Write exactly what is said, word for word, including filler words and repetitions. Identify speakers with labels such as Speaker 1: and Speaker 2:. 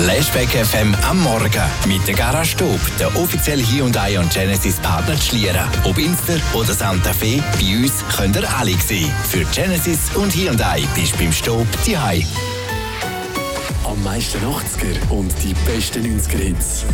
Speaker 1: Flashback F M am Morgen mit der Garage Stub, der offizielle Hyundai und Genesis Partner zu Schlieren. Ob Inster oder Santa Fe, bei uns könnt ihr alle sehen. Für Genesis und Hyundai bist du beim Stub zu Hause.
Speaker 2: Am meisten achtziger und die besten neunziger Hits.